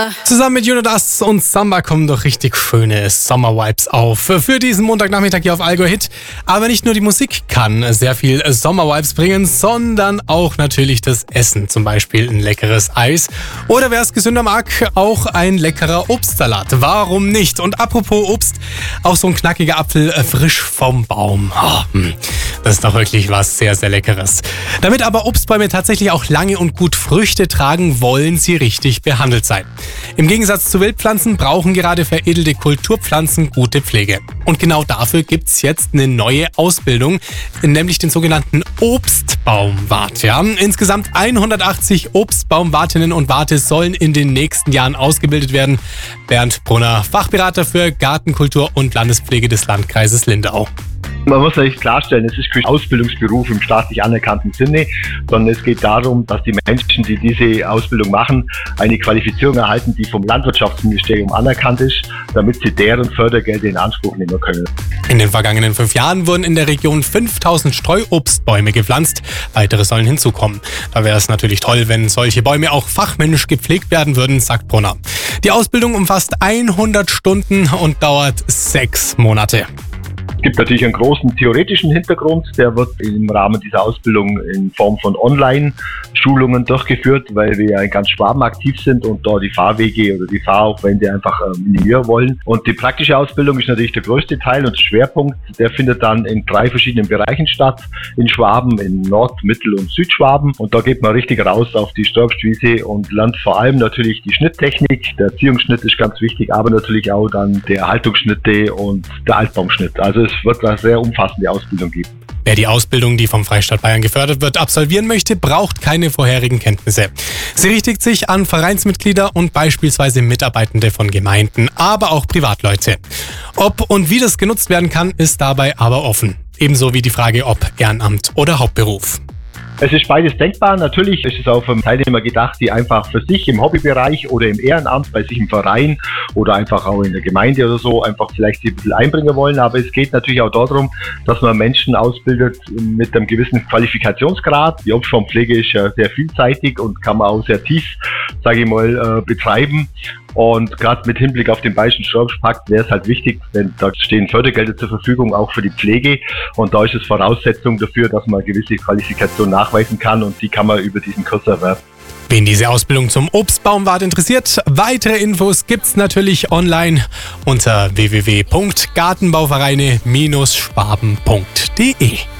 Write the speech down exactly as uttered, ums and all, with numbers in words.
Zusammen mit Juno Das und Samba kommen doch richtig schöne Sommer-Vibes auf für diesen Montagnachmittag hier auf Allgäu Hit. Aber nicht nur die Musik kann sehr viel Sommer-Vibes bringen, sondern auch natürlich das Essen. Zum Beispiel ein leckeres Eis oder wer es gesünder mag, auch ein leckerer Obstsalat. Warum nicht? Und apropos Obst, auch so ein knackiger Apfel frisch vom Baum. Oh, das ist doch wirklich was sehr, sehr Leckeres. Damit aber Obstbäume tatsächlich auch lange und gut Früchte tragen, wollen sie richtig behandelt sein. Im Gegensatz zu Wildpflanzen brauchen gerade veredelte Kulturpflanzen gute Pflege. Und genau dafür gibt's jetzt eine neue Ausbildung, nämlich den sogenannten Obstbaumwart. Ja, insgesamt hundertachtzig Obstbaumwartinnen und Warte sollen in den nächsten Jahren ausgebildet werden. Bernd Brunner, Fachberater für Gartenkultur und Landespflege des Landkreises Lindau. Man muss eigentlich klarstellen, es ist kein Ausbildungsberuf im staatlich anerkannten Sinne, sondern es geht darum, dass die Menschen, die diese Ausbildung machen, eine Qualifizierung erhalten, die vom Landwirtschaftsministerium anerkannt ist, damit sie deren Fördergelder in Anspruch nehmen können. In den vergangenen fünf Jahren wurden in der Region fünftausend Streuobstbäume gepflanzt. Weitere sollen hinzukommen. Da wäre es natürlich toll, wenn solche Bäume auch fachmännisch gepflegt werden würden, sagt Brunner. Die Ausbildung umfasst hundert Stunden und dauert sechs Monate. Es gibt natürlich einen großen theoretischen Hintergrund, der wird im Rahmen dieser Ausbildung in Form von Online-Schulungen durchgeführt, weil wir ja in ganz Schwaben aktiv sind und da die Fahrwege oder die Fahraufwände einfach minimieren wollen. Und die praktische Ausbildung ist natürlich der größte Teil und Schwerpunkt, der findet dann in drei verschiedenen Bereichen statt, in Schwaben, in Nord-, Mittel- und Südschwaben. Und da geht man richtig raus auf die Sträubstwiese und lernt vor allem natürlich die Schnitttechnik, der Erziehungsschnitt ist ganz wichtig, aber natürlich auch dann der Haltungsschnitte und der Altbaumschnitt. Also es wird eine sehr umfassende Ausbildung geben. Wer die Ausbildung, die vom Freistaat Bayern gefördert wird, absolvieren möchte, braucht keine vorherigen Kenntnisse. Sie richtet sich an Vereinsmitglieder und beispielsweise Mitarbeitende von Gemeinden, aber auch Privatleute. Ob und wie das genutzt werden kann, ist dabei aber offen. Ebenso wie die Frage, ob Ehrenamt oder Hauptberuf. Es ist beides denkbar. Natürlich ist es auch für Teilnehmer gedacht, die einfach für sich im Hobbybereich oder im Ehrenamt, bei sich im Verein oder einfach auch in der Gemeinde oder so, einfach vielleicht ein bisschen einbringen wollen. Aber es geht natürlich auch darum, dass man Menschen ausbildet mit einem gewissen Qualifikationsgrad. Die Obstbaumpflege ist ja sehr vielseitig und kann man auch sehr tief, sage ich mal, betreiben. Und gerade mit Hinblick auf den Bayerischen Sträubspakt wäre es halt wichtig, denn da stehen Fördergelder zur Verfügung, auch für die Pflege. Und da ist es Voraussetzung dafür, dass man eine gewisse Qualifikation nachweisen kann und die kann man über diesen Kurs erwerben. Wen diese Ausbildung zum Obstbaumwart interessiert, weitere Infos gibt's natürlich online unter w w w punkt gartenbauvereine Bindestrich schwaben punkt d e.